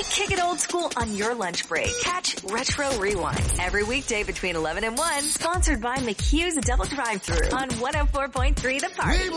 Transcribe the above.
kick it old school on your lunch break. Catch Retro Rewind every weekday between 11 and 1. Sponsored by McHugh's Double Drive-Thru on 104.3 The Party.